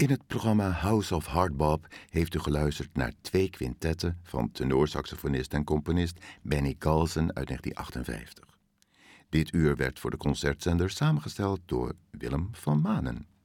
In het programma House of Hardbop heeft u geluisterd naar 2 kwintetten van tenorsaxofonist en componist Benny Golson uit 1958. Dit uur werd voor de concertzender samengesteld door Willem van Manen.